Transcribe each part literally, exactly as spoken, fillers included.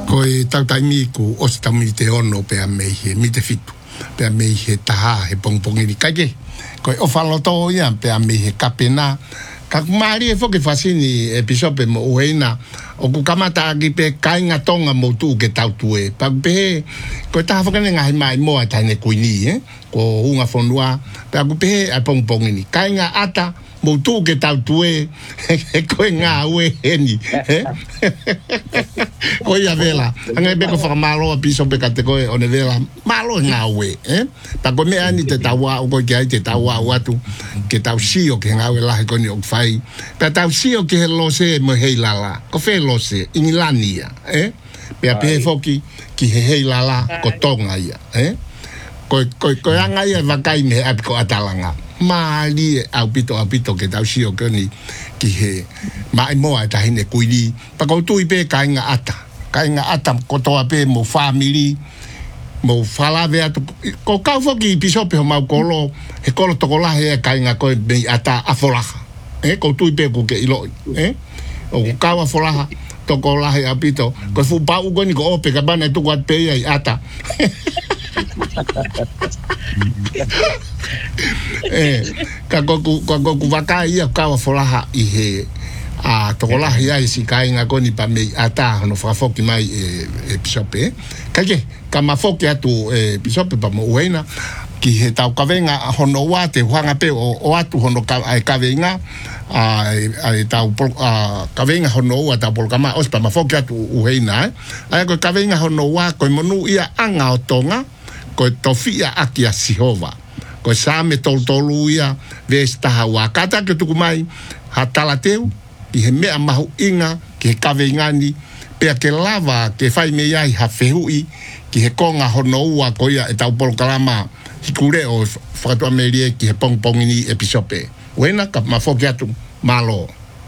Koi tau tai miku o se tami te ono pe a mei he mi te fitu. Pe a mei he taha he pongpongi ni kaike. Koi o whaloto ia pe a mei he kapena. Ka kumari e whoke whasini e pisope mo uheina. O ku kamata aki pe kainga tonga mo tu ke tau tue. Pa pe koi taha whakane ngahi mai moa taine kuini eh. Ko hunga whonua. Pe aku pe a pongpongi ni. Kainga ata mo tu ke tau tue. E koe ngā ue heni. Koe ia vela. Angai beko whakamalo a pisope ka te koe o ne vela. Malo ngā ue. Pa koe mea ni te tau au koe ki ai te tau au atu. Ke tau sio ke ngā ue lahi koni o kwhai. Pa tau sio ke he lose mo hei lala. Ko whē lose. Ingi lania. Pea pe foki ki he hei lala ko tonga ia. Koe koe anga ia wakai me api ko atalanga. Maali au pito au pito ke tau sio koni ki he mai moa e tahine kuiri. Pako tui pe kainga ata. Kainga ata kotoa pe mo family, mo whalawe atu. Ko kau foki pisope ho mau kolo, he kolo toko lahe e kainga koe mei ata afolaha. Eh, ko tui pe ko ke iloi. Eh, o kau afolaha toko lahe au pito. Ko fu pau koni ko ope ka bana tuku at pe ai ata. Eh, kako kako ku wakai ia kawa folaha i he a tokola ia si kainga koni pa me ata no fafoki mai e episope kake kama foki atu episope pa mo uena ki he tau kavenga hono wa te hanga pe o, o atu hono ka ai kavenga a ai tau a kavenga hono wa ta polkama ospa ma foki atu uena ai ko kavenga hono wa ko monu ia anga o tonga ko tofia aki a Sihova ko same tol tolu ia vesta wa kata ke tukumai hatala teu i he mea mahu inga ki he kavengani pea ke lava ke whai me iai ha whehui ki he konga hono ua ko ia e tau polokalama hikure o whakatua merie ki he pongpongini episope wena ka mafoki atu malo.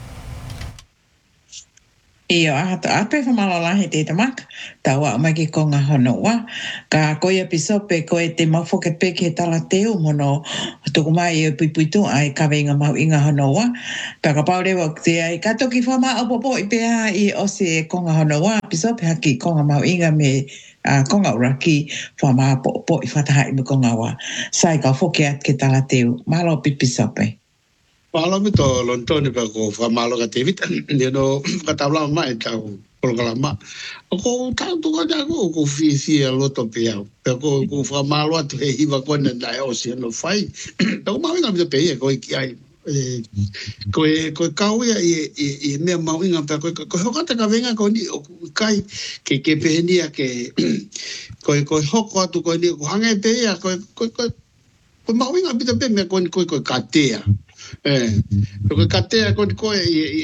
Iyo, ahato ape whamalalahi te te maka, tawa o mai ki konga hono wa, ka koe episope koe te mawhoke peke he tala teo mono, tuku mai e puipuitu ai kawenga mau inga hono wa, ka ka paurewa te ai katoki whama opopo i pēha i ose konga hono wa, episope haki konga mau inga me uh, konga uraki whama opopo i whataha i me konga wa, sai ka whoke at ke tala teo, malo pipisope. Malo mi to lontoni pa ko fa malo ka te vita ni no ka tabla mai ka ko ka ma ko ta tu ka ko ko fi fi lo to pe pe ko ko fa malo atu he iba ko na dai o si no fai to ma nga mi pe ko ki ai ko ko ka u e e me ma nga pe ko ko ho ka ka venga ko ni kai ke ke pe ni ke ko ko ho ko tu ko ni ko hanga pe ya ko ko ko ma nga bi pe me ko ko ko ka te ya eh ko katea ko ko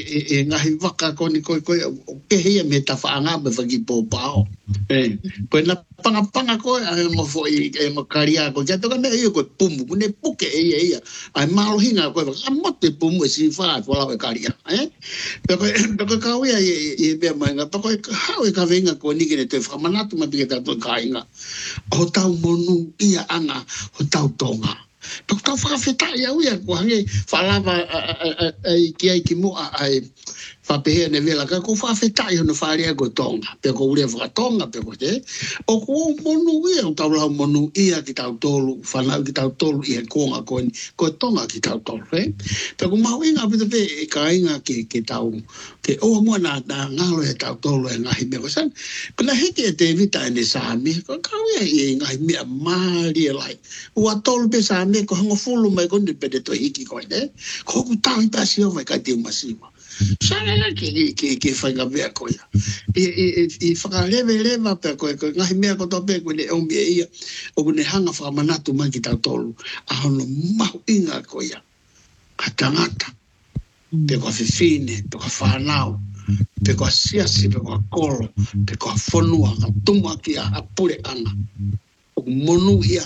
e ngahi waka ko ni ko ko ke he me ta faanga me fagi po pao eh ko na panga panga ko mo fo e mo karia ko ja to ka me ko pum ne puke e e ai malo hinga ko amote pum si fa fa la karia eh ko ko ka we e be manga ko ha we ka venga ko ni ke te fa manatu ma bi ta to kainga o tau monu ia anga o tau tonga. Tok tau whakawheta ia uia ko hange whalava ai ki ai ki mua ai whapehea ne vela ka ko whakawheta ia no wharea ko tonga pe ko urea whakatonga pe ko te o ko monu ia o tau lau monu ia ki tau tolu whanau ki tau tolu ia konga ko ko tonga ki tau tolu eh? Pe ko mau inga pita pe e ka inga ki, ki tau ke oa mua na ngalo e tau tolu e ngahi mea ko san ko na heke e te vita e ne Sami ko kawea i ngahi mea maari e lai ua tolu pe Sami ko hango fulu mai ko ni pede to hiki ko ne ko ku tau i pasi o vai ka te masima sanga ki ki ki whainga mea ko ia i i i whakaleve leva pe ko ko ngahi mea ko to pe ko ne o mea ia o ne hanga whakamanatu mai ki tau tolu a hono mahu inga ko ia ka tangata pe ko fifine pe ko whanau pe ko siasi pe ko kolo pe ko whanua ka tumua ki a apure anga o monu ia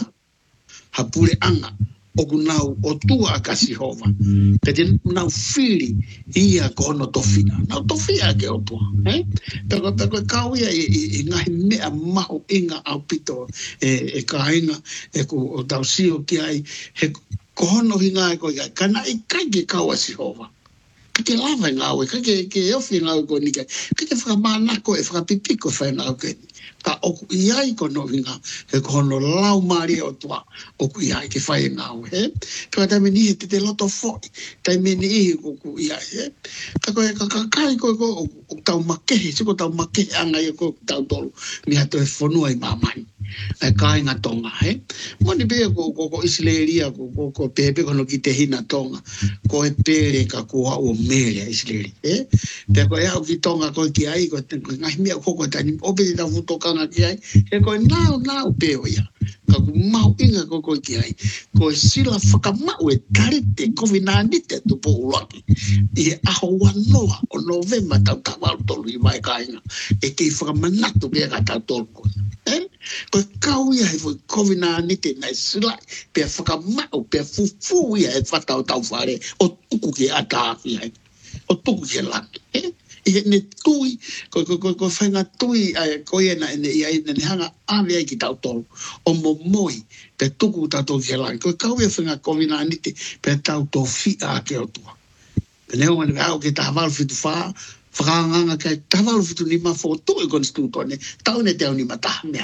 hapure anga o kunau o tua ka Sihova pe te nau fili ia ko no tofina nau tofia ke o tua eh pero pero kau ia i ngahi mea mahu inga au pito e e ka inga e ko o tau sio ki ai he ko hono hinga e ko ia kana i kai ke kau a Sihova ka ke lava ngā oe, ka ke ke ofi ngā oe ko ni kai, ka ke whakamānako e whakapipiko whai ngā oe ka oku iai ko no hinga he kono lau mari o tua oku iai ke whai ngā oe he ka taime ni he te te loto foi taime ni ihi oku iai he ka koe ka kakai koe ko o tau makehe siko tau makehe anga i ko tau tolu mi hato e whanua i mamani e kai ngā tonga he moni bea ko ko ko Isileria ko ko ko pepe kono ki te hina tonga ko e pere ka kua o mele Isileria he te ko e au ki tonga ko ki ai ko ngai mea koko tani ope te tau futokanga ki ai he ko nao nao peo ia ka ku mau inga ko ko ki ai ko e sila whakamau e tarite kovi nā nite tu po ulaki i e aho wanoa o Novemba tau tawal tolu i mai kainga e kei whakamanatu bea ka tau tolu ko he ko kau ia he foi kovi nā nite nai sila pia whakamau pia fufu ia e whatau tau whare o tuku ki ataki ai o tuku ki laki he i ne tui ko ko ko ko whainga tui ai ko ia na ne ia ne hanga ave ai ki tau tolu o mo moi pe tuku tau ki laki ko kau ia whainga kovi nā nite pe tau to fi a ke o tua pe neo mani au ke tawal fitu wha whakanganga kai tawal fitu ni ma fo tui kon stu tone tau ne teo ni ma tahamea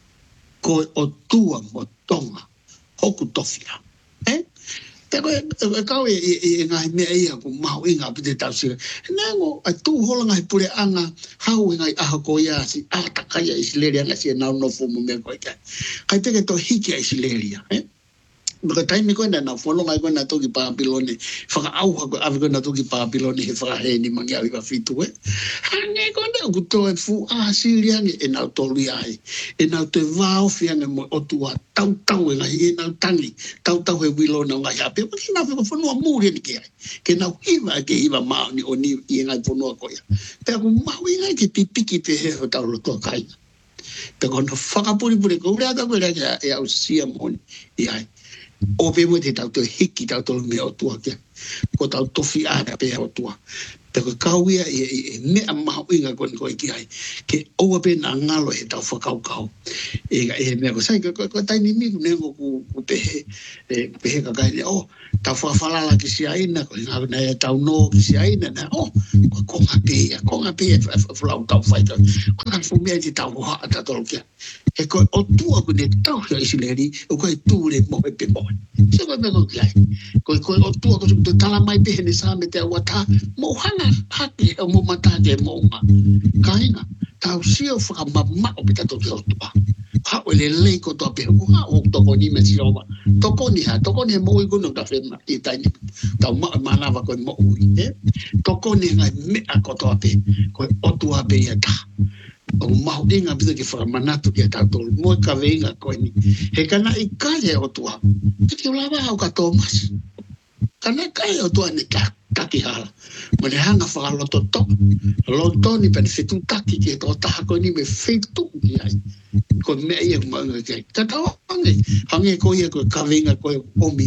ko o tua mo tonga hoku tofia eh te ko e kau e e ngai mea ia ko mau inga pite tau sira nengo ai tu hola ngai pure anga hau ngai aha ko ia si ata kaya Isileria ngai si na no fumo me ko kai kai te ke to hiki Isileria eh Maka taimi koe na na whono ngai koe na toki Papilone, whaka auha koe awi koe na toki Papilone he whakaheni mangi awi ka fitu e. Hange koe na ku toe fu a siriange e nau tolu ai. E nau te vāo fiange mo otua tau tau e ngai e nau tangi, tau tau he wilo na ngai hape. Maki nau whika whanua mūre ni ke ai. Ke nau hiva ke hiva mao ni o ni i ngai whanua koe. Pea ku mau i ngai ke pipiki pe he ho tau lotoa kai. Pea kono whakapuri puri ko rea ka koe rea e au sia moni i ai. O pe mo te tau te hiki tau tolu mea o tua kia. Ko tau tofi āra pea o tua. Te ko kauia e mea maho inga koni koe ki ai. Ke oua pe na ngalo he tau whakau kau. E e mea ko sai, ko taini miku nengo ku pehe. Pehe ka kai, o, tau whakawhalala ki si aina, ko inga na e tau no ki si aina, na o, ko konga pea, konga pea, whulau tau whaita. Ko kan fumea ti tau hoa ta tolu kia. E koe o tua ku ne tau hea Isileri, o koe tūre moe pe moe. Se koe meko ki ai. Koe koe o tua ko te tala mai pehe ne saa me te awata, mo hanga hake o mo matake mo unga. Kainga, tau sio whakamama o pita toki o tua. Hao ele lei ko toa pehe, ko hao toko ni me si owa. Toko ni ha, toko ni he mo ui kuno ta whema, i taini. Tau maa manawa koe mo ui, eh? Toko ni ngai mea ko toa pehe, koe o tua pehe ta. O mahu inga pita ki whakamanatu ki a tātolu. Moe ka veinga koe ni. He kana i kare o tua. Kiki o lawa au ka Thomas. Kana kai o tua ni taki hala. Mo ne hanga whakaloto to. Loto ni pene whetu taki ki e tō taha koe ni me whetu ki ai. Koe mea ia kumaunga ki ai. Ka tau hange. Hange koe ia koe ka veinga koe omi.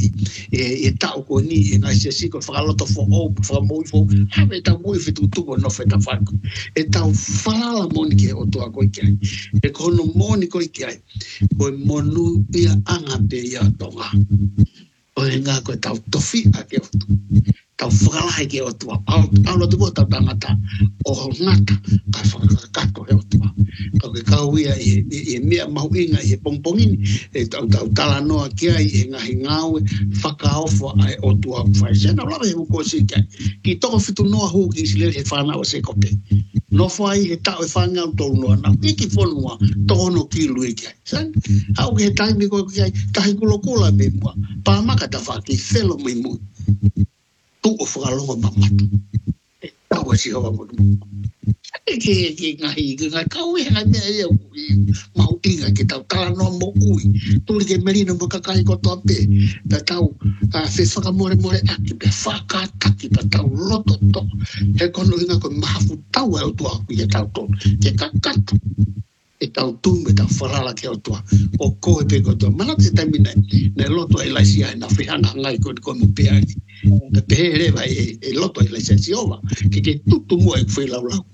E tau koe ni e ngai se si koe whakaloto fo o. Whakamoi fo. Hawe tau moi whetu tuko no wheta whako. E tau whalala moni ki ai o tua koe ki ai. E kono moni koe ki ai. Koe monu ia anga pe ia tonga. O e ngā koe tau tofi a ke o tu. Tau whakalahe ke o tua. Au lo tuko tau tangata. O ngata ka whakakato he o tua. Kau ke kauia e mea mahu inga i e pongpongini. E tau tau tala noa ki ai e ngahi ngaue. Whakaofo ai o tua kwhai. Sena lawa he uko si ki ai. Ki toko fitu noa huu ki Isileri he whanau se kope. No whai he tau e whangau tolu noa nau. Iki whanua tono ki lui ki ai. San, au ke he taimi koe ki ai. Tahi kulo kula me mua. Pāmaka ta whaki whelo mai mui. Tu o whakalonga mamatu. E tau a si hawa motu. E ke e ke ngahi, ke ngai kau e ngai mea ea ui. Mau inga ke tau tala noa mo ui. Tuli ke merino mo kakai kotoa pe. Ta tau a whi whakamore more aki. Pe whakataki pa tau loto to. He kono inga koe mahafu tau e o tua kui e tau tonu. Ke kakata. E tau tume tau wharala ke o tua. O koe pe kotoa. Mana te taimi nei. Ne loto e laisi ai na whihanga ngai koe koe mo pe ai. Te pehe rewa e loto e laisi ai si owa. Ke ke tutu mua e kwhi lau lau.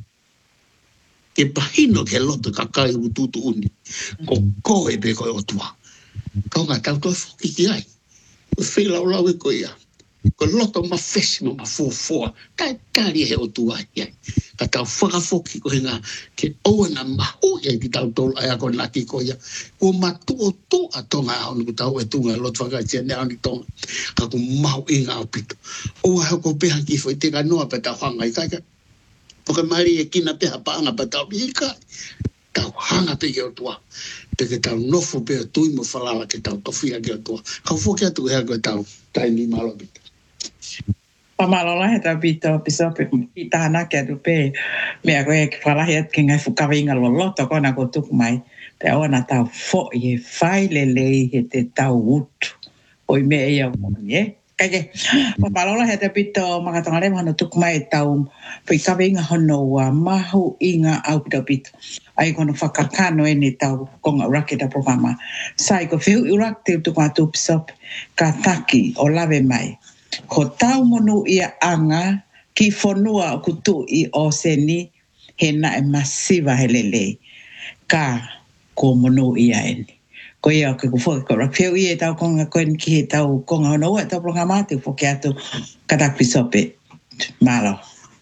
Ke pahino ke loto kakai u tutu uni. Ko koe pe koe o tua. Kau ngā tau toi whoki ki ai. Kwhi lau lau e koe ia. ko loto ma fesi ma fo fo ka kari he o tua ia ka tau whaka foki ko hinga ke oana mahu ia ki tau tolu ai ako naki ko ia ko matu o tu a tonga au ni tau e tunga lot whaka tia ne au ni tonga ka ku mahu inga au pito o hao ko peha ki fo i te kanoa pe tau hanga i kaika poka mari e kina peha paanga pe tau i ka tau hanga pe ke o tua pe ke tau nofo pe o tui mo whalala ke tau tofia ke o tua ka foki atu hea ko tau tai ni malo pito Pamalola he tau pito piso pe i tahana ke atu pe mea koe ke whalahi at ke ngai whukawenga loloto kona ko tuku mai pe awa na tau fo i he whai lelei he te tau utu o i mea ia moni e kake pamalola he tau pito makatonga lema hano tuku mai tau pe kawenga hono wa mahu inga au pito pito ai kono whakakano e ni tau konga urake ta programa sai ko whiu urak te tuku atu piso ka taki o lawe mai ko tau monu ia anga ki fonua o kutu i o seni he na e masiva he lele ka ko monu ia eni ko ia ke kufo ko rapio ia tau konga koen ki he tau konga hono ua tau programa te ufoke atu katak pisope malo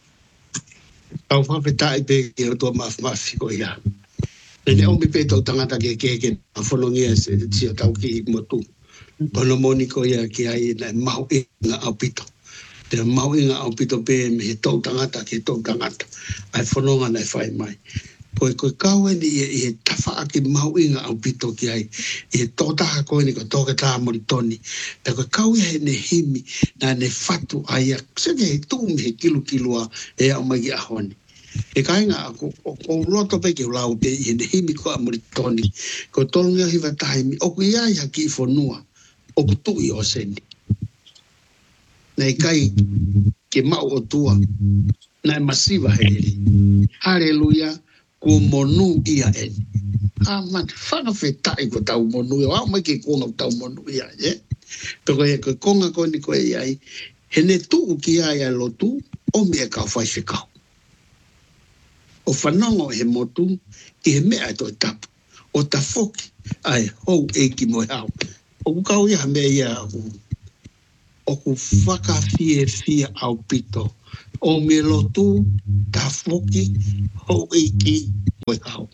au whawhetai pe ki o tua mafi mafi ko ia e ne omi pe tau tangata ke keke a whanongia se te tia tau ki i motu Bono moni ko ia ki ai na mau inga au pito. Te mau inga au pito pe me he tau tangata ki tau tangata. Ai whanonga nei whai mai. Ko e koe kaue ni e he tawha aki mau inga au pito ki ai. I he tōtaha koe ni ko tōke tā mori toni. Te koe kaue he ne himi na ne whatu ai a seke he tūmi he kilu kilua e au mai ki ahoni. E kainga ako o loto pe ki ulau pe i he ne himi ko a mori toni. Ko tolunga hiwa tahimi. O kui ai haki i whanua. O kutui o seni. Nei kai ke mau o tua. Nei masiva heere. Haleluia. Ko monu ia eni. Ah man, whana whetai ko tau monu ia. Wao mai ke konga tau monu ia. Peko e koe konga koe ni koe iai. He ne tuu ki ai a lotu. O mea kau whai whikau. O whanongo he motu. I he mea to tapu. O ta foki. Ai hou e ki moe hau. O kau ia mea ia o ku whakawhie whia au pito. O me lotu, ta whoki, hou eiki, moe kau.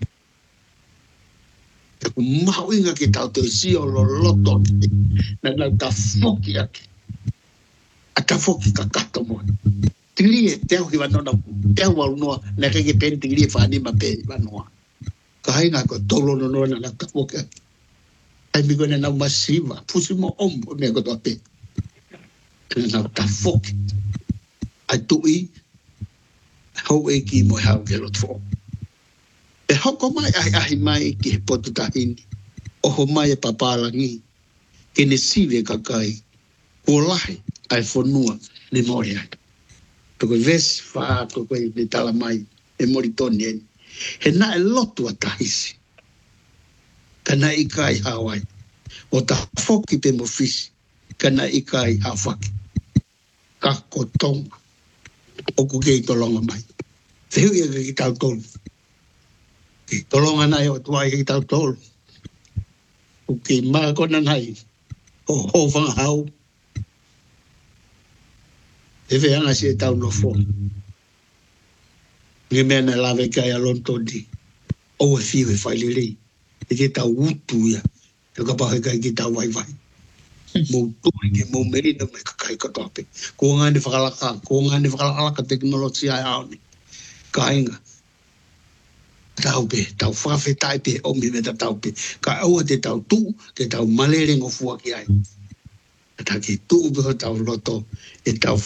E ku mahu inga ki tau te si o lo loto ki. Na nau ta whoki ake. A ta whoki ka kato moe. Tiri e teo ki wanona, teo walunua, na keke pen tiri e whanima pe wanua. Ka hainga ko tolo no noa na ta whoki ake. Ai mi kone nau masiva, pusi mo ombo mea koto ape. Kone nau ta foki. Ai tui, hau e ki mo hau ke loto. E hoko mai ai ahi mai ki he potu tahini. Oho mai e papalangi. Ke ne sive kakai. Ko lahi ai whanua ne mori ai. Toko vesi wha koko i ne tala mai e mori toni eni. He na e lotu a tahisi. Kana i kai Hawaii. O ta whoki pe mo fisi. Kana i kai Hawaii. Ka kotonga. O ku kei tolonga mai. Whiu ia ki tau tolu. Ki tolonga nai o tuai ki tau tolu. O ki maa kona nai. O ho whanga hau. E whianga si e tau no fo. Nge mea na lawe kai a lontoni. O e whiu e whailirei. E ke tau utu ia. Te kapahe kai ki tau vai vai. Mou tui ke mou merina me kakai katope. Ko ngani whakalaka. Ko ngani whakalaka teknologia e aoni. Ka inga. Tau pe. Tau whawhetai pe. Omi me ta tau pe. Ka aua te tau tu. Te tau maleringo fua ki ai. Ta ki tu upe ho tau loto. E tau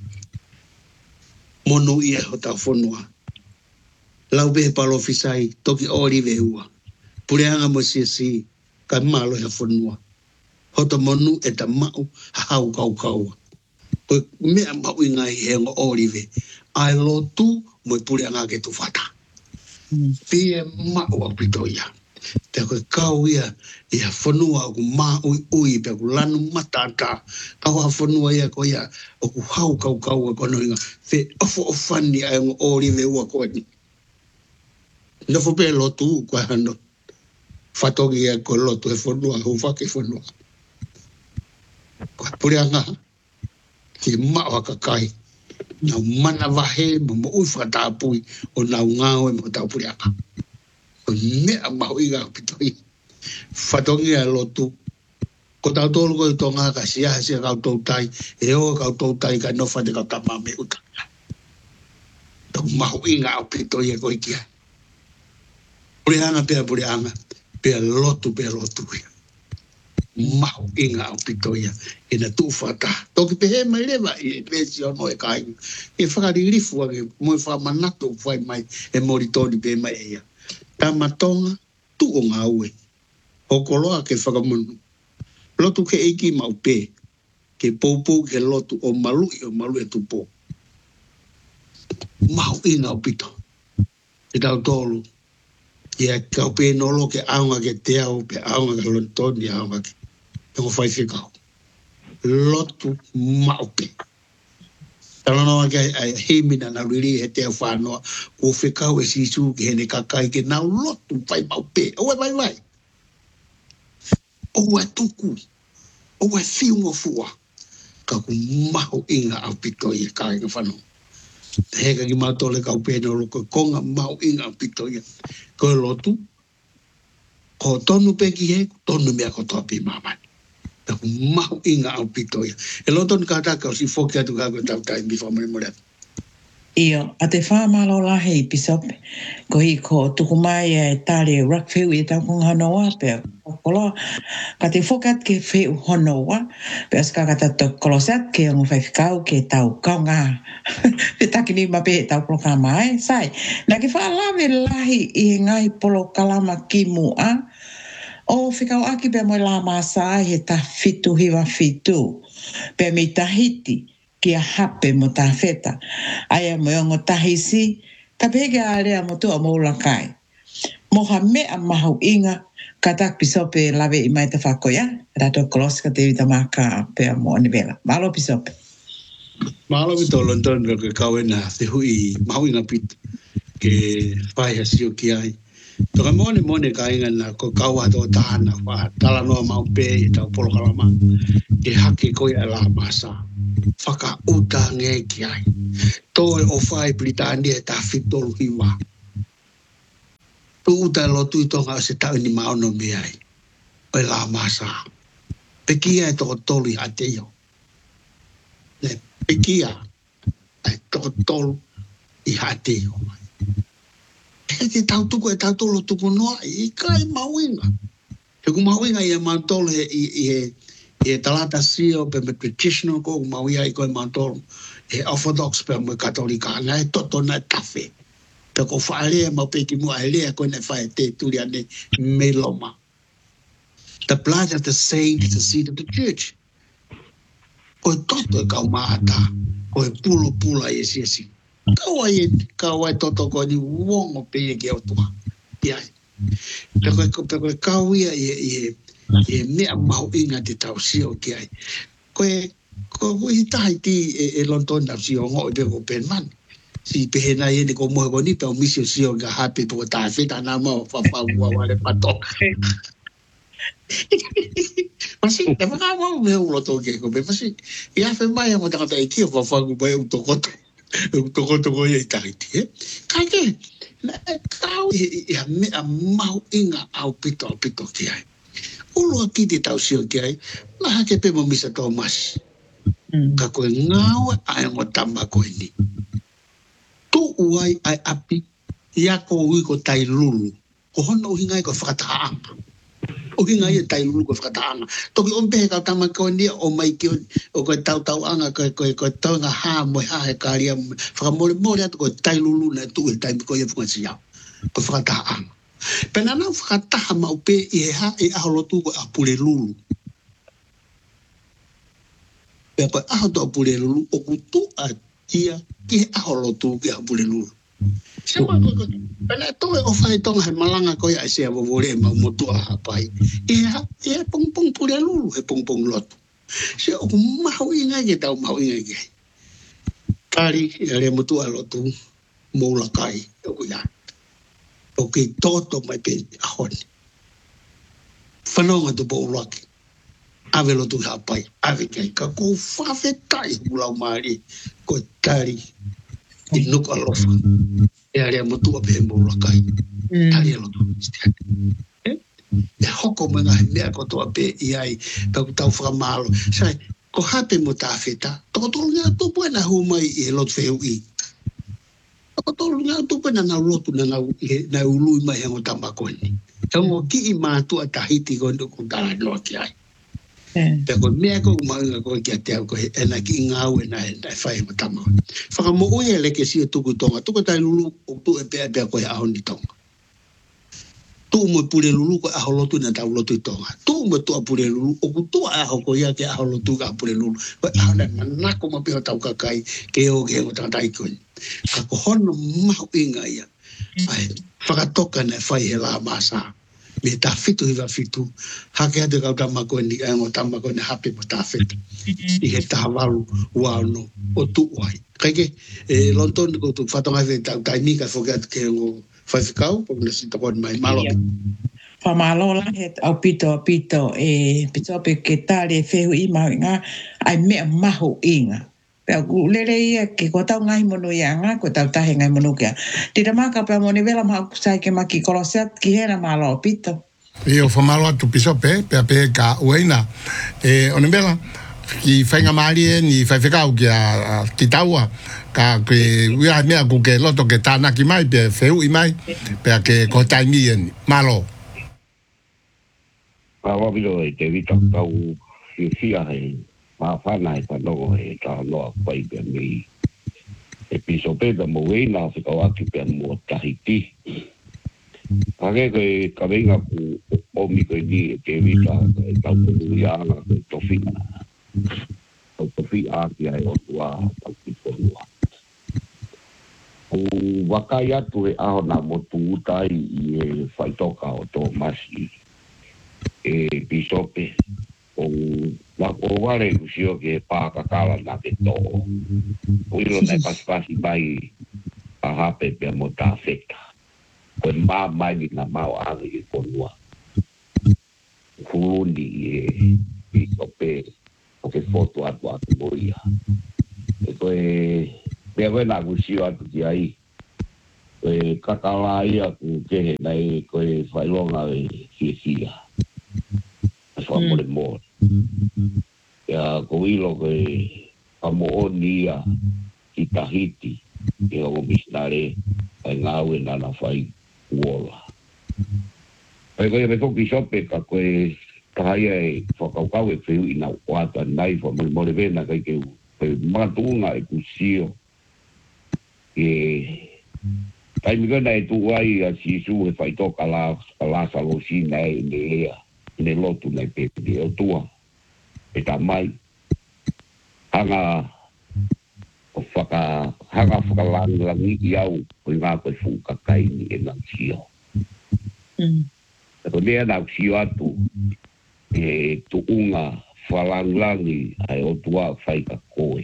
monu ia ho tau whanua. Lau pe he palo fisai. Toki ori ve ua. Pureanga mo si si, ka malo ya whanua. Hoto monu e ta mau, hau kau kaua. Koe mea mau inga i hengo orive. Ai lotu, mo i pureanga ke tu whata. Pie mau a pito ia. Te koe kau ia, i ha whanua o ku maa ui ui, pe ku lanu matata. Kau ha whanua ia ko ia, o ku hau kau kaua kono inga. Fe ofo o whani a hengo orive ua koe ni. Nofo pe lotu, koe hano. Whatoki e ko loto e whanua, ho whake whanua. Koe pureanga, ki maa ka kai na mana vahe mo mo ui whakatapui o na ngao e mo tapuri aka. O mea mahu i ngā pitoi. Whatongi a lotu. Ko tau tolu ko i tonga ka siaha sia kau tau tai. E o kau tau tai ka nofa te kau tama me uta. Tau mahu i ngā pitoi e ko i kia. Puri anga pia puri anga. Pia lotu pia lotu ia. Mahu inga o pitoia e na tu fata toki pe he mai leva e pesi ono e kai e whakaririfu ake mo e whakamanato whai mai e moritoni pe mai ea tamatonga tu o ngā ue o koloa ke whakamunu lotu ke eiki mau pe ke poupou ke lotu o malui o malui e tupo mahu inga o pito e tau tolu ia kau pe nolo ke aunga ke te au pe aunga ke lontoni aunga ke ko fai fikau lotu maupe tala no ga himina na riri he te whanoa ko fikau e sisu ke hene kakai ke na lotu fai maupe o vai vai o wa tuku o wa fiungo fua ka ku mahu inga au pitoia kai ka whanoa he ka ki matole kau pe no ko konga mahu inga au pitoia ko lotu ko tonu pe ki he tonu mea ko topi mamani Taku mahu inga au pitoia. E loton ka taka o si foki atu kako tau tai mi whamare mo reatu. Iyo, a te whamalo lahe i pisope. Ko hi ko tukumai e tari Rockville i tau kong hanoa pe kolo. Ka te fokat ke wheu honoa. Pe aska ka tato kolosat ke ongo whaifikau ke tau kaunga. Pe takini ma pe tau polo kamai. Sai, na ke whaalawe lahi i ngai polo kalama ki mua. O whikau aki pe moe la masa he ta fitu hiwa fitu. Pe mi tahiti ki a hape mo ta feta. Aia mo ongo tahisi, ka pege a rea mo tua mo ulakai. Moha mea mahu inga, ka tak pisope lawe i mai te whakoia. Rato koloska te vita maka pe mo anivela. Malo pisope. Malo vito London ke kawena te hui mahu inga pitu. Ke whai hasio ki ai. Toka mone mone ka inga na ko kaua to tahana wa tala noa maupe i tau polo kalama e hake koi a la masa whaka uta nge ki ai toi o whai Britania e ta fitolu hiwa tu uta lotu i tonga se tau ni maono me ai o la masa pekia e toko tolu i ateio ne pekia e toko tolu i ateio e te tau tuku e tau tolo tuku noa i kai mauinga. He ku mauinga i e mantolo he i e talata sio pe me traditional ko mauia i koe mantolo. He orthodox pe me katolika. Nga e toto na tafe. Pe ko whaalea mau pe ki mua e lea koe ne whae te turi ane me loma. The blood of the saint is the seed of the church. Koe toto e kau maata. Koe pulo pula i e siesi. Kaua e, kaua e toto ko ni wongo pe e ke otua. Ia. Pe koe, pe koe kau ia e, e, e mea mau inga te tau sio ki ai. Koe, koe i tahi ti e, e lonton tau sio ngo e pe ko pen man. Si pe he na e ne ko moe ko ni pe o misio sio ka hape po ta feta na mau whapau ua wale pato. Masi, te whakawau me ulo tō ke ko pe masi. I awhi mai a mo takata e kia whawhangu mai u tokoto. Toko toko ia i tahiti, eh? Kai ke, kau i a mea mau inga au pito au pito ki ai. Ulua ki te tau sio ki ai, na hake pe mo misa tō masi. Ka koe ngaua ai ngo tamba koe ni. Tu uai ai api, ia ko ui ko tai lulu. Ko hono uhingai ko whakataanga. Uhingai e tai lulu ko whakataanga. Toki ompehe kau tama koe ni o mai ki o koe tau tau anga koe koe koe tau ngā haa moe haa he kāria. Whakamore more atu koe tai lulu na tu e tai miko e whukasi au. Ko whakataanga. Pena nau whakataha mau pe i he haa e aho lotu koe apure lulu. Pea koe aho to apure lulu o kutu a tia ki he aho lotu ki apure lulu. Se koe koe koe, pena toe o whai tonga he malanga koe a sea wawore e mau motua hapai. E ha, e pong pong pure lulu, he pong pong lotu. Se o ku mahu inga ke tau mahu inga ke. Kari, e rea motua lotu, moula kai, e ku ia. O ke toto mai pe ahoni. Whanonga tu po uruaki. ave lotu hapai, ave kai ka ko whawhetai ulau maari, ko tari, i nuka lofa, e area motua pe mora kai, tari e lotu. E hoko mga mea ko toa pe i ai, pe ku tau whakamalo, sai, ko hape mo ta wheta, toko tolu ngā tupu e na humai i he lotu wheu i. Toko tolu ngā tupu e na nau lotu na nau ului mai he mo tamakoni. He mo ki i mātua tahiti ko ndu ku tara noa ki ai. Pe ko mea ko umaunga ko ki a te au ko he ena ki ngau e na e na e whai mo tamakoni. Whakamo ui e leke si e tuku tonga, tuku tai lulu o tu e pea pea ko he ahoni tonga. Tu mo pure lulu ko aho lotu na tau lotu i tonga. Tu mo tu a pure lulu, o ku tu a aho ko ia ke aho lotu ka pure lulu. Ko aho na manako ma piho tau kakai, ke o ke o tangatai koni. Ka ko hono mahu inga ia. Ai, whakatoka na whai he la masa. Me ta fitu hiwa fitu. Hake ate kau tamako ni, e mo tamako ni hape mo ta fitu. I he taha walu wano o tu wai. Kaike, e lontoni ko tu whatonga he tau taimika whoke atu ke o whaifikau, po kuna sita koni mai malo. Whamalo la he au pito a pito e pito pe ke tare whehu i mahu ngā ai mea mahu inga. Pea ku lere ia ke ko tau ngai monu ia ngā, ko tau tahe ngai monu kia. Tira maka pea moni vela mahu kusai ke maki koloseat ki hera malo o pito. E o whamalo atu pisope, pea pe ka ueina. E one vela, ki whainga maari e ni whaiwhekau ki a ki taua, ka ke uia mea ku ke loto ke tānaki mai, pe wheu i mai, pea ke ko taimi e ni. Malo. Pawabilo e te vita kau i fia hei. Ma whana e whanongo he ka noa whai pia mi. E piso pēta mo weina o whikau aki pia mo tahiti. Pake koe ka venga ku omi koe ni e te vita e tau kunu ianga koe tofina. Tau tofi aki ai o tua tau ki konua. Ku wakai atu e aho na mo tu utai i e whaitoka o tō masi. E piso pe. O la o wale usio ke pa kakala na ke to o ilo na paspasi mai a hape pe mo ta feta ko ma mai na ma o agi ko lua fundi e e ope o ke foto atu atu moria e ko e pe na usio atu ti ai e kakala ia ku ke na e ko e failonga e fisia so mo le mo ya ko ilo ko a mo onia ki Tahiti e o misnare ai ngau na na fai wola ai ko me toki shope ka ko kai e whakaukau e whiu ina wata nai fo mo mo le vena kai ke pe matunga e kusio e kai mi gana e tu ai a si su e fai toka la la salo si nei ne ne lotu nei pe de o tua e ta mai hanga o whaka hanga whakalangi langi i au o ngā koe whuka kaini e ngā sio. E ko nea ngā sio atu e tu unga whalangi langi ai o tua whaika koe.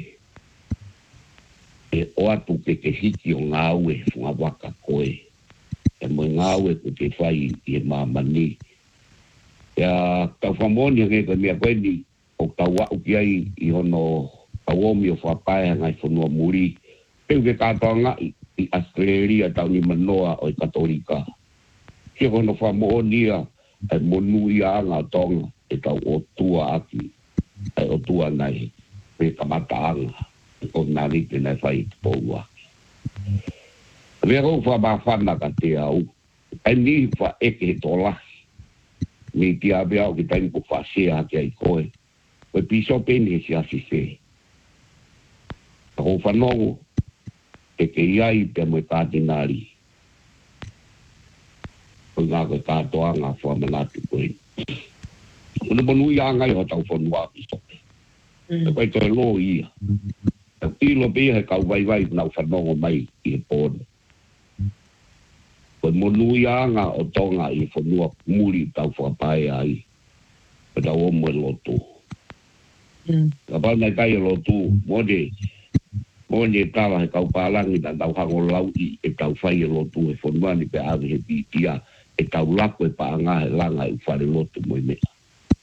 E o atu ke ke hiki o ngā ue whunga waka koe. E mo ngā ue ko te whai i e mamani. Ia tau whamoni nge koe mea koe ni o tau wau ki ai i hono awomi o whapae ngai whanua muri. Peu ke kātoanga i, i Australia tau ni manoa o i Katolika. Kia hono whamonia e monu i anga tonga e tau o tua aki. E o tua nei pe kamata anga. E o nari te nei whai poua. Rea kou whamawhana ka te au. E ni wha eke he tola. Mi ti abia o ki taimi ko whasea hake ai koe. Koe piso pene si asi se. Ako whanongo, e ke iai pe mo e kātinari. Koe ngā koe kātoa ngā whamanatu koe. Una monu i angai ho tau whanua piso. E koe koe lo ia. E pilo pia he kau vai vai nau whanongo mai i he pōne. Koe monu i anga o tonga i whanua muri tau whapae ai. E tau omo e loto. Ka pana kai lo tu mode mode tala he kau palangi na tau hango lau i e tau whai lo tu e whanuani pe ave he pitia e tau lako e paanga he langa i whare lotu mo i mea.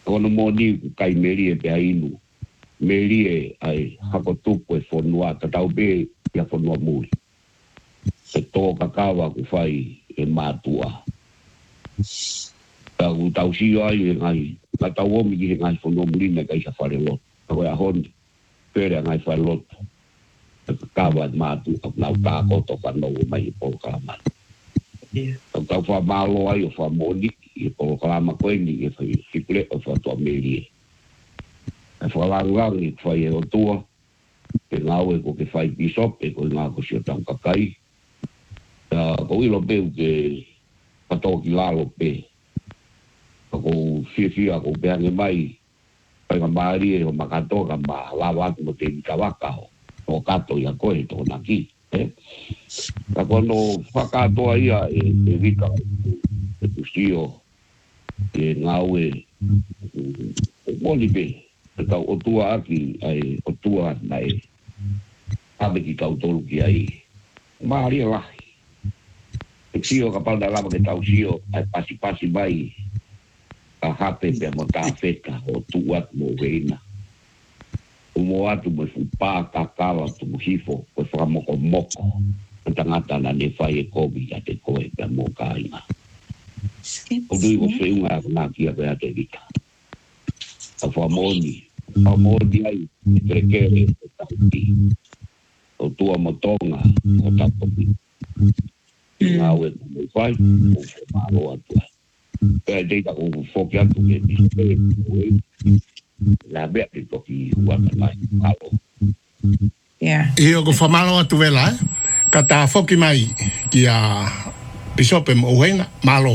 Ono moni ku kai meri e pe ainu. Meri e ai hako tupu e whanua, ta tau be ia whanua muri. Se tō kakawa ku whai e mātua. Ta ku tau sio ai e ngai, ta tau omi ki he ngai whanua muri me kai sa whare loto. Ta koe a honi, pere a ngai whare loto. Ta kakawa e mātua, nau tā koto whanau mai e polo kalamana. Ta tau wha mālo ai o wha moni, e polo kalama koe ni e whai hipule o whatua meri e. E whalangang e whai e o tua, e ngau e ko ke whai bishop, e ko ngā ko sio tang kakai. Ko ilo peu ke patoki lalo pe. Ko fia fia ko peange mai, pai ngā maari e o makatoka ma lawa atu mo te mikawaka ho. O kato ia koe tō naki. Ka kono whakatoa ia e rika, e kusio, e ngau e moni pe. Tau o tua aki, ai o tua nei, hape ki tau tolu ki ai, maari e lahi. E sio ka palda lama ke tau sio, ai pasi pasi mai, ka hape pe mo tā wheka, o tua mo reina. Umo atu mo fupa, ka kala tu mo hifo, ko whakamoko moko, o tangata na ne whai e kobi a te koe pe mo ka inga. O dui o whiunga a kia pe a te rika. A whamoni, whamoni ai, e trekere, e tauti, o tua motonga, o tapopi. Ngā ue kumei whai, o whamaro atua. Pea teita o whoki atu ke nispe, la bea te toki huata mai, malo. I o ko whamaro atu vela, eh? Ka tā whoki mai ki a Bisope mo uhenga, malo.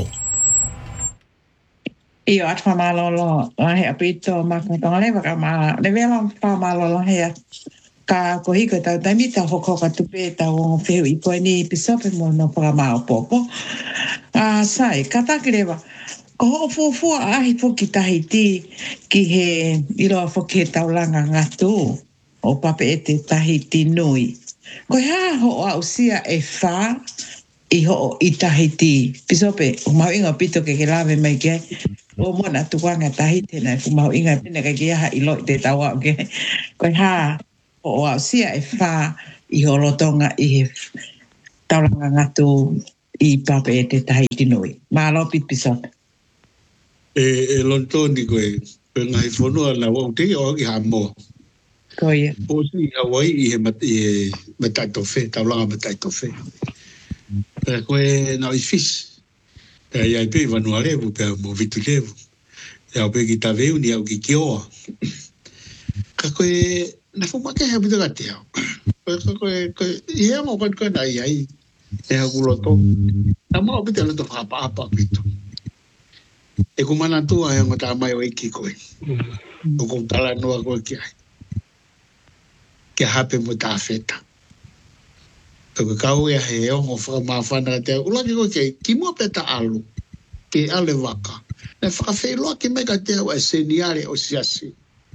Iyo at famalolo lahe apito makutong lewa ka ma levela famalo lahe ka kohiko ta tamita hoko ka tupe ta o feu ipo ni Bisope mo no para ma popo a sai katakilewa ko fu fu a hi foki tahiti ki he ilo foki taulanga ngatu o pape ete tahiti nui ko ha ho a usia e fa i ho i tahiti Bisope o mau inga pito ke ke lave mai ke o mona tuanga tahiti na ku mau inga pina ka ke ha i lo te tawa ke ko ha o a sia e fa i ho lotonga i he taulanga ngatu i pape te tahiti nui malo pit Bisope e e lontoni ko e ngai fono na o te o ki ha mo ko ye o si Hawaii i he mat e matai to fe taulanga matai to fe e ko e na i fish e ai pe vanu alevu pe mo vitu levu e au pe ki ta veu ni au ki kioa ka ko e na fo ma ke ha bitu ka te au ko e ko e e mo ko ko na ai e ha ku loto na mo bitu loto ha pa pa bitu e ku mana tua e mo ta mai o iki ko e o ko tala no ko ki ai ke hape mo ta feta to ka o ya he o mo fa ma fa na te o la ko ke ki mo peta alu ke ale vaka na fa fe lo ki me ka te o seniare o siasi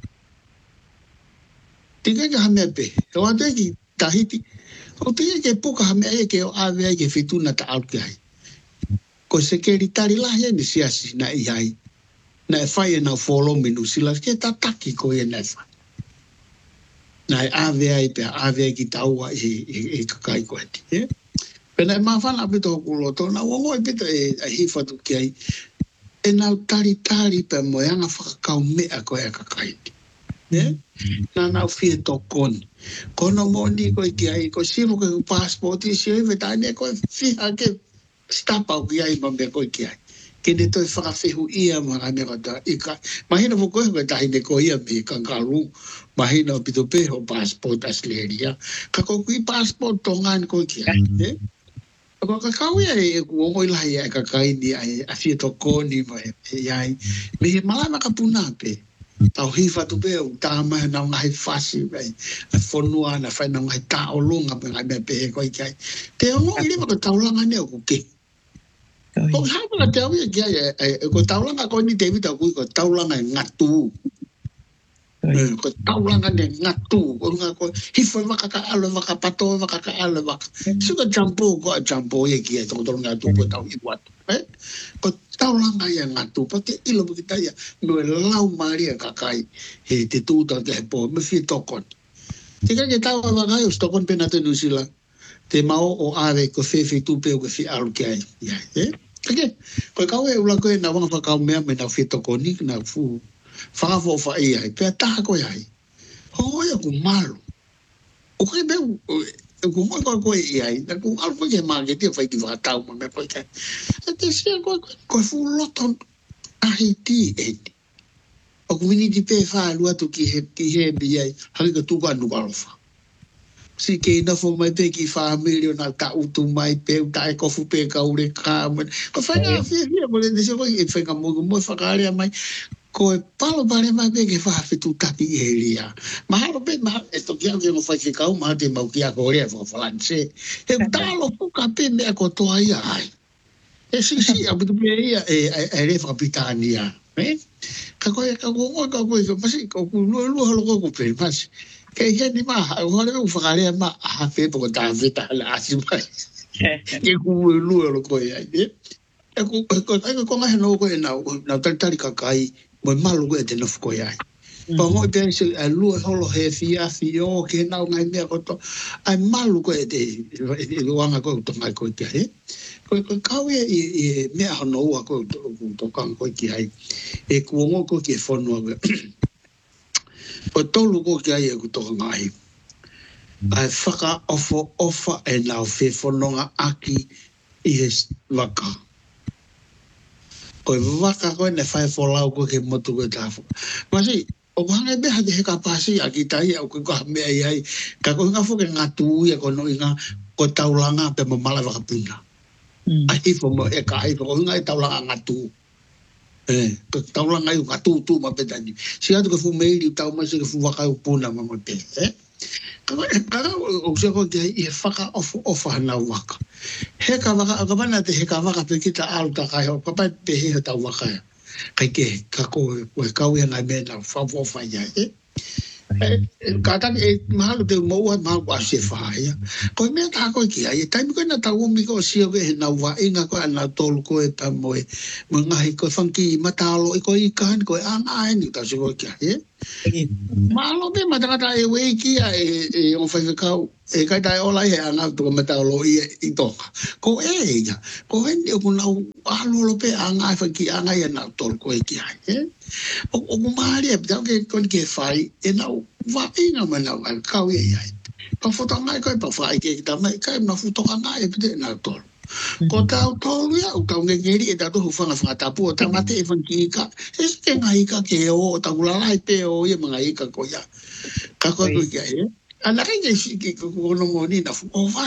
tinga ga me pe o ante ki tahiti o te ke puka me e ke o ave ke fituna ta al kai ko se ke ritari la he ni siasi na i ai na fa ye na follow minu sila ke ta taki ko ye na fa na ave ai pe ave ki taua e e kai ko ati e pena ma fa na pito ku loto na wo e pito e hi fa tu ki ai e na tari tari pe mo ya na fa ka me a ko e ka kai e na na fi to kon kono mo ni ko ki ai ko si mo ko passport si e veta ne ko fi ha ke stapa ki ai mo me ko ki ai ke ne to fa fe hu ia ma na me ka i ka imagina mo ko ko ta ide ko ia me ka kalu mahina pito pe ho passport asleria ka ko ki passport tongan ko ki eh ko ka ka we ko mo ila ia ka ka ni ai a fi to ko ni mai ai me mala na ka puna pe tau hifa tu pe ta ma na ngai fasi ai a fonua na fa na ngai ta o lunga pe ngai pe ko ki te o ile ko taulanga ne ko ke ko ha na te o ki ai ko taulanga ko ni David ko ko taulanga ngatu ko taulanga ne ngatu ko nga ko hifa maka ka alo maka pato maka ka alo maka suka jampo ko jampo ye ki to to ngatu ko tau i wat eh ko taulanga ia ngatu pa te ilo mo kita ia no lau maria kakai he te tuta te po me fi tokon te ka ke tawa vangai o stokon pena te New Zealand te mao o ave ko fe fe tu pe ko fi alu ke ai ia e ke ko ka we ula ko na wanga fa ka me me na fi tokoni na fu fa fo fa ia pe ta ko ia ho ia ku malo o ke be ko mo ko ko ia na ku algo que mal que te fai que va tau me porque te sia ko ko fu loton Haiti e o community pe fa lu atu ki he ki he bi ai ha que tu ka nu alfa si ke na fo mai pe ki family na ta utu mai pe ta ko fu pe ka ure ka ko fa na fi fi mo le de se ko e fa ka mo mo fa ka ale mai ko e palo pare mai pe ke fa fe tu tapi elia ma ha pe ma esto que alguien no fa que ka ma te ma ki a ko re fo falance e talo fu ka pe me ko to ai ai e si si a bu pe ia e e re fa pitania eh ka ko ka ko ka ko ko pasi ko lu lu lo ko ko pe pas ke he ni ma ho le u fa re ma ha pe ko ta vita la asi mai ke ku lu lo ko ai e ko ko ko ko ma no ko na na tal tal ka kai mo malu ko te no ko ai pa mo pe se a lu holo he fia fio ke na ngai me ko to ai malu ko te lu anga ko to mai ko te he ko ko ka we e me a no ko to kan ko ki ai e ku ngo ko ke fono o tolu ko ki ai ko to ngai ai faka ofo ofa e na fe fononga aki i es waka ko waka ko ne fai folau ko ke motu ko tafu masi o hanga be ha de ka pasi aki tai o ko me ai ka ko nga fo ke ngatu ya ko no nga ko taulanga pe mo mala waka puna ai fo mo e ka ai ko nga taulanga ngatu eh ko taulanga yu ngatu tu ma pe tani si atu ko fu me ri tau ma se ko fu waka puna ma mo pe eh ka o se ko te e faka of of na waka he ka waka ka bana te he ka waka pe kita alta ka ho pa pe he ta waka ka ke ka ko ko ka we na me na fa fo fa ya e ka ta e mahalo te mo wa ma wa se fa ya ko me ta ko ki ai ta mi ko na ta wo mi ko si o ke na wa inga ko na tol ko e ta mo e mo ngai ko fanki matalo ko i kan ko an ai ni ta se ko ki e malo be matata e we ki e o fa ka e ka dai ola e ana to matalo i i to ko e ya ko hen ko na alo lo pe ana fa ki ana ya na tol ko e ki ai o o mari e da ke kon ke fai e na va ina mana ka we ai pa foto ngai ko pa fai ke ta mai ka na foto ngai e pe na tol ko ta to ya o ka ngeri e ta to fa na fa ta pu ta mate e fan ki ka e se ngai ka ke o ta kula lai pe o ye ngai ka ko ya ka ko ko ya e ana ke ke ko no mo ni na o va